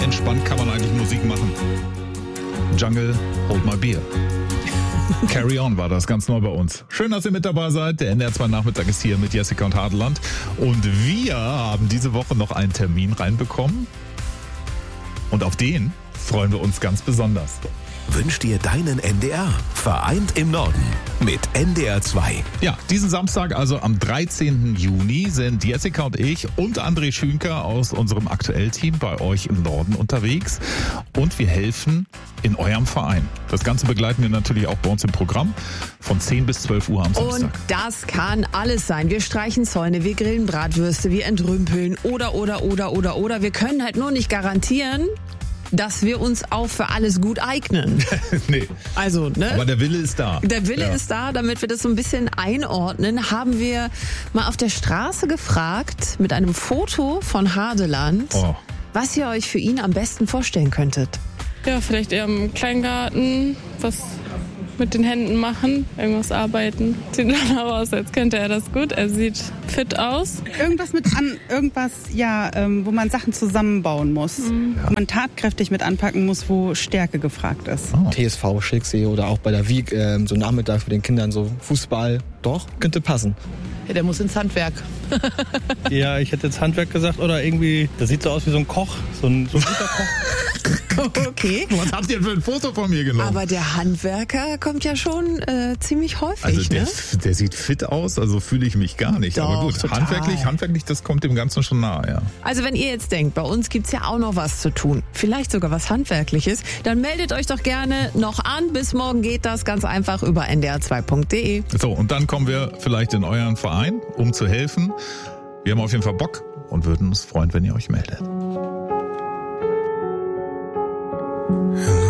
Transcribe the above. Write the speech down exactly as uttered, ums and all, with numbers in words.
entspannt kann man eigentlich Musik machen? Jungle, Hold My Beer. Carry On war das, ganz neu bei uns. Schön, dass ihr mit dabei seid. Der N D R zwei Nachmittag ist hier mit Jessica und Hadeland. Und wir haben diese Woche noch einen Termin reinbekommen. Und auf den freuen wir uns ganz besonders. Wünsch dir deinen N D R. Vereint im Norden mit N D R zwei. Ja, diesen Samstag, also am dreizehnten Juni, sind Jessica und ich und André Schünker aus unserem Aktuell-Team bei euch im Norden unterwegs. Und wir helfen in eurem Verein. Das Ganze begleiten wir natürlich auch bei uns im Programm von zehn bis zwölf Uhr am Samstag. Und das kann alles sein. Wir streichen Zäune, wir grillen Bratwürste, wir entrümpeln oder, oder, oder, oder, oder. Wir können halt nur nicht garantieren, dass wir uns auch für alles gut eignen. Nee. Also, ne? Aber der Wille ist da. Der Wille Ja. ist da, damit wir das so ein bisschen einordnen, haben wir mal auf der Straße gefragt, mit einem Foto von Hadeland, Oh. was ihr euch für ihn am besten vorstellen könntet. Ja, vielleicht eher im Kleingarten, was mit den Händen machen, irgendwas arbeiten. Sieht dann aber aus, als könnte er das gut. Er sieht fit aus. Irgendwas mit an, irgendwas, ja, ähm, wo man Sachen zusammenbauen muss. Mhm. Wo man tatkräftig mit anpacken muss, wo Stärke gefragt ist. Oh. T S V Schicksee oder auch bei der Wieg, ähm, so Nachmittag für den Kindern, so Fußball. Doch, könnte passen. Ja, der muss ins Handwerk. Ja, ich hätte jetzt Handwerk gesagt oder irgendwie, das sieht so aus wie so ein Koch, so ein, so ein guter Koch. Okay. Was habt ihr für ein Foto von mir genommen? Aber der Handwerker kommt ja schon äh, ziemlich häufig, Also der, ne? der sieht fit aus, also fühle ich mich gar nicht. Doch, Aber gut, total. handwerklich, handwerklich, das kommt dem Ganzen schon nahe, ja. Also wenn ihr jetzt denkt, bei uns gibt's ja auch noch was zu tun, vielleicht sogar was Handwerkliches, dann meldet euch doch gerne noch an. Bis morgen geht das ganz einfach über n d r zwei punkt d e. So, und dann kommen wir vielleicht in euren Verein, um zu helfen. Wir haben auf jeden Fall Bock und würden uns freuen, wenn ihr euch meldet.